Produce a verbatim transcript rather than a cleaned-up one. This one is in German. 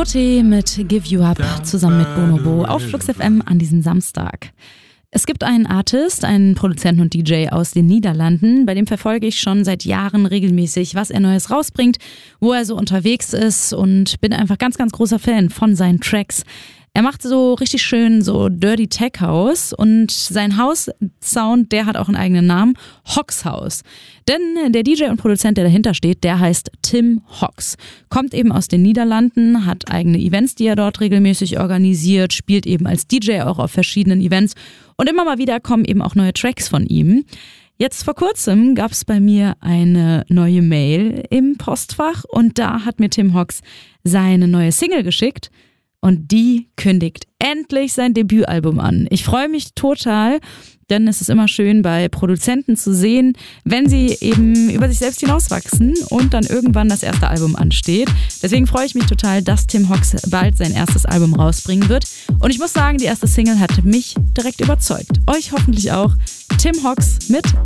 Tutti mit Give You Up zusammen mit Bonobo auf Flux F M an diesem Samstag. Es gibt einen Artist, einen Produzenten und D J aus den Niederlanden, bei dem verfolge ich schon seit Jahren regelmäßig, was er Neues rausbringt, wo er so unterwegs ist und bin einfach ganz, ganz großer Fan von seinen Tracks. Er macht so richtig schön so Dirty Tech House und sein House-Sound, der hat auch einen eigenen Namen, Hox House. Denn der D J und Produzent, der dahinter steht, der heißt Tim Hox. Kommt eben aus den Niederlanden, hat eigene Events, die er dort regelmäßig organisiert, spielt eben als D J auch auf verschiedenen Events und immer mal wieder kommen eben auch neue Tracks von ihm. Jetzt vor kurzem gab es bei mir eine neue Mail im Postfach und da hat mir Tim Hox seine neue Single geschickt. Und die kündigt endlich sein Debütalbum an. Ich freue mich total, denn es ist immer schön bei Produzenten zu sehen, wenn sie eben über sich selbst hinauswachsen und dann irgendwann das erste Album ansteht. Deswegen freue ich mich total, dass Tim Hox bald sein erstes Album rausbringen wird. Und ich muss sagen, die erste Single hat mich direkt überzeugt. Euch hoffentlich auch. Tim Hox mit